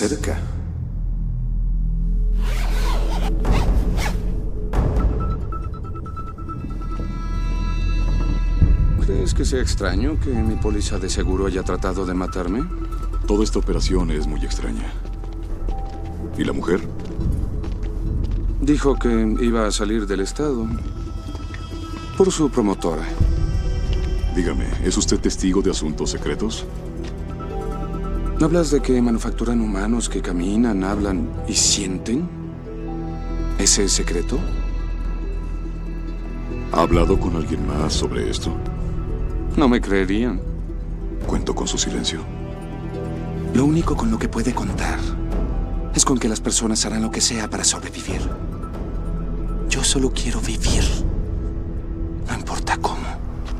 cerca. ¿Crees que sea extraño que mi póliza de seguro haya tratado de matarme? Toda esta operación es muy extraña. ¿Y la mujer? Dijo que iba a salir del estado por su promotora. Dígame, ¿es usted testigo de asuntos secretos? ¿Hablas de que manufacturan humanos que caminan, hablan y sienten? ¿Ese es secreto? ¿Ha hablado con alguien más sobre esto? No me creerían. Cuento con su silencio. Lo único con lo que puede contar es con que las personas harán lo que sea para sobrevivir. Yo solo quiero vivir. No importa cómo.